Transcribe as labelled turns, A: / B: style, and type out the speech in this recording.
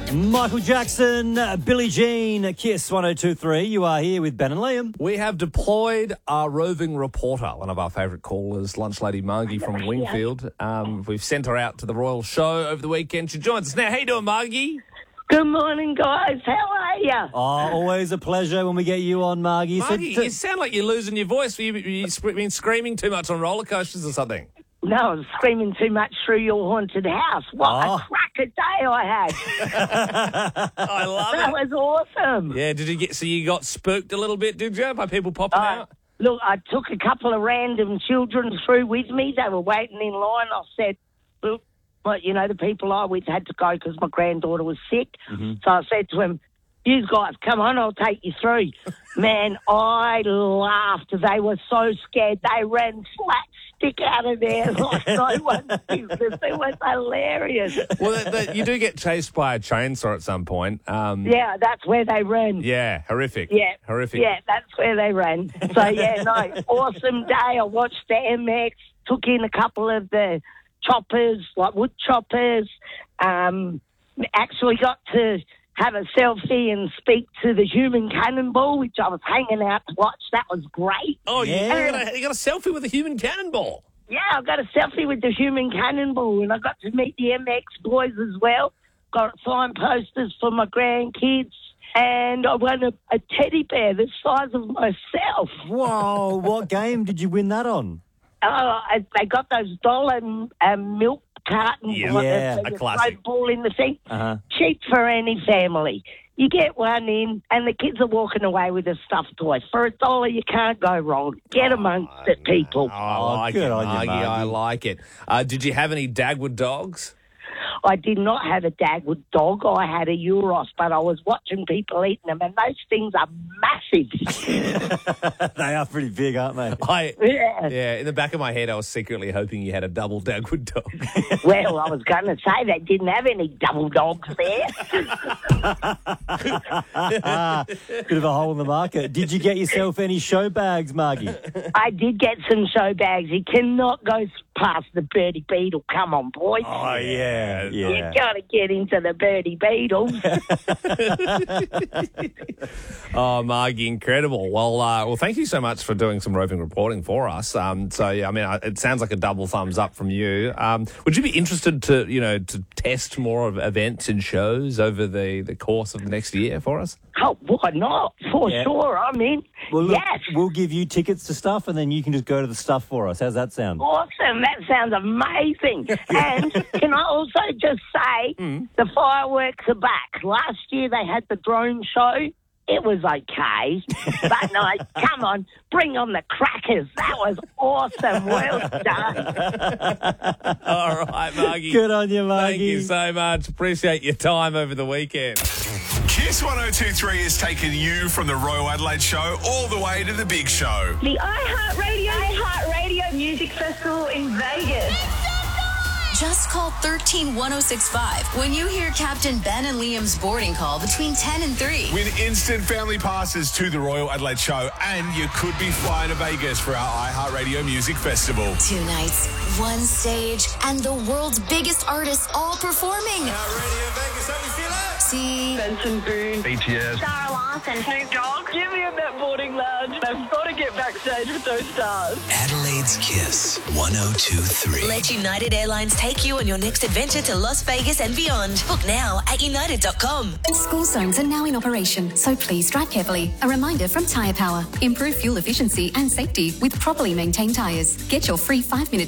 A: Michael Jackson, Billie Jean, Kiss 102.3. You are here with Ben and Liam.
B: We have deployed our roving reporter, one of our favourite callers, Lunch Lady Margie from Wingfield. We've sent her out to the Royal Show over the weekend. She joins us now. How you doing, Margie?
C: Good morning, guys. How are you?
A: Oh, always a pleasure when we get you on, Margie.
B: Margie, you sound like you're losing your voice. You've been screaming too much on roller coasters or something.
C: No, I was screaming too much through your haunted house. What a cracker day I had.
B: I love
C: That was awesome.
B: Yeah, you got spooked a little bit, did you, by people popping out?
C: Look, I took a couple of random children through with me. They were waiting in line. I said, look, but the people I with had to go because my granddaughter was sick. Mm-hmm. So I said to them, you guys, come on, I'll take you through. Man, I laughed. They were so scared. They ran flat stick out of there like no one's business. It was hilarious.
B: Well, you do get chased by a chainsaw at some point.
C: Yeah, that's where they ran.
B: Yeah, horrific.
C: Yeah.
B: Horrific.
C: Yeah, that's where they ran. So, awesome day. I watched the MX, took in a couple of the choppers, like wood choppers. Actually got to have a selfie and speak to the human cannonball, which I was hanging out to watch. That was great.
B: Oh, yeah. You got a selfie with a human cannonball?
C: Yeah, I got a selfie with the human cannonball, and I got to meet the MX boys as well. Got signed posters for my grandkids, and I won a teddy bear the size of myself.
A: Whoa, what game did you win that on?
C: They got those dollar milk cartons.
B: A classic.
C: Ball in the thing. Cheap for any family. You get one in, and the kids are walking away with a stuffed toy. For $1, you can't go wrong. Get amongst it, people.
B: I like it, Margie. I like it. Did you have any Dagwood dogs?
C: I did not have a Dagwood dog. I had a Euros, but I was watching people eating them, and those things are massive.
A: They are pretty big, aren't they?
B: Yeah, in the back of my head, I was secretly hoping you had a double Dagwood dog.
C: Well, I was going to say they didn't have any double dogs there.
A: Bit of a hole in the market. Did you get yourself any show bags, Margie?
C: I did get some show bags. You cannot go past the Birdie Beetle. Come on, boys.
A: Oh, yeah.
C: You got to get into the Birdie Beetles.
B: Oh, Margie, incredible. Well, thank you so much for doing some roving reporting for us. It sounds like a double thumbs up from you. Would you be interested to test more of events and shows over the course of the next year for us?
C: Oh, why not? For sure. I mean,
A: well, look,
C: yes.
A: We'll give you tickets to stuff, and then you can just go to the stuff for us. How's that sound?
C: Awesome. That sounds amazing. And can I also just say the fireworks are back. Last year they had the drone show. It was okay. But no, come on, bring on the crackers. That was awesome. Well done.
B: All right, Margie.
A: Good on you, Margie.
B: Thank you so much. Appreciate your time over the weekend.
D: Kiss 102.3 has taken you from the Royal Adelaide Show all the way to the big show.
E: The iHeartRadio Music Festival in Vegas.
F: Just call 131065 when you hear Captain Ben and Liam's boarding call between 10 and 3.
D: Win instant family passes to the Royal Adelaide Show, and you could be flying to Vegas for our iHeartRadio Music Festival.
F: 2 nights, 1 stage, and the world's biggest artists all performing.
D: iHeartRadio Vegas, how we feel it?
F: See
E: Benson Boone,
D: BTS,
E: Sarah Larson, Snoop Dogg. Give me in that boarding lounge. I've got to get backstage with those stars.
G: Adelaide's Kiss 102.3.
F: Let United Airlines take you on your next adventure to Las Vegas and beyond. Book now at united.com.
H: School zones are now in operation, so please drive carefully. A reminder from Tyre Power. Improve fuel efficiency and safety with properly maintained tyres. Get your free 5-minute